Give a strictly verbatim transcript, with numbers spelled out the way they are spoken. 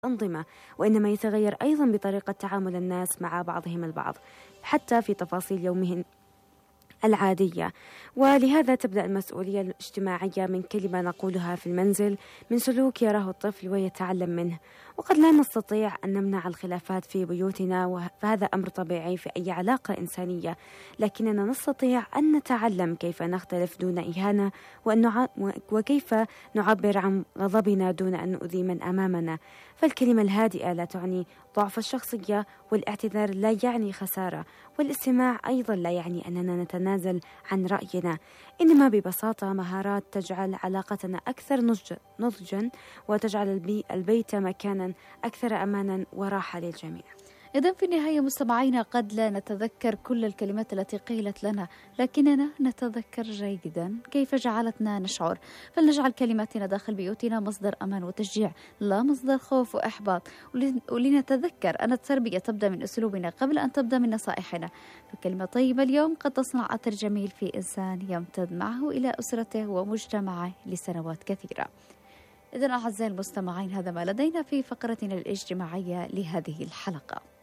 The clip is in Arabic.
الأنظمة، وإنما يتغير أيضا بطريقة تعامل الناس مع بعضهم البعض حتى في تفاصيل يومهم العادية. ولهذا تبدأ المسؤولية الاجتماعية من كلمة نقولها في المنزل، من سلوك يراه الطفل ويتعلم منه. وقد لا نستطيع أن نمنع الخلافات في بيوتنا، فهذا أمر طبيعي في أي علاقة إنسانية، لكننا نستطيع أن نتعلم كيف نختلف دون إهانة، وكيف نعبر عن غضبنا دون أن نؤذي من أمامنا. فالكلمة الهادئة لا تعني ضعف الشخصية، والاعتذار لا يعني خسارة، والاستماع أيضا لا يعني أننا نتنازل عن رأينا، إنما ببساطة مهارات تجعل علاقتنا أكثر نضجا وتجعل البي البيت مكانا أكثر أمانا وراحة للجميع. إذن في النهاية مستمعينا، قد لا نتذكر كل الكلمات التي قيلت لنا، لكننا نتذكر جيدا كيف جعلتنا نشعر. فلنجعل كلماتنا داخل بيوتنا مصدر أمان وتشجيع، لا مصدر خوف وإحباط. ولنتذكر أن التربية تبدأ من أسلوبنا قبل أن تبدأ من نصائحنا. فكلمة طيبة اليوم قد تصنع أثر جميل في إنسان يمتد معه إلى أسرته ومجتمعه لسنوات كثيرة. إذن أعزائي المستمعين، هذا ما لدينا في فقرتنا الاجتماعية لهذه الحلقة.